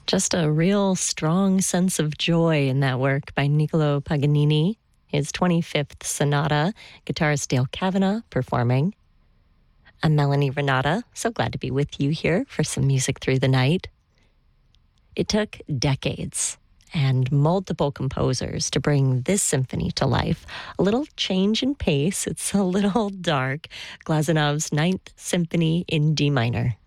Just a real strong sense of joy in that work by Niccolo Paganini, his 25th sonata, guitarist Dale Kavanagh performing. I'm Melanie Renata, so glad to be with you here for some music through the night. It took decades and multiple composers to bring this symphony to life. A little change in pace, it's a little dark. Glasenov's Ninth Symphony in D minor.